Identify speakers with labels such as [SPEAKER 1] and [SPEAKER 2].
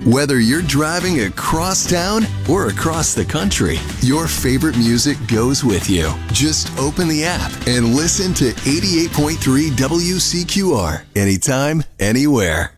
[SPEAKER 1] Whether you're driving across town or across the country, your favorite music goes with you. Just open the app and listen to 88.3 WCQR anytime, anywhere.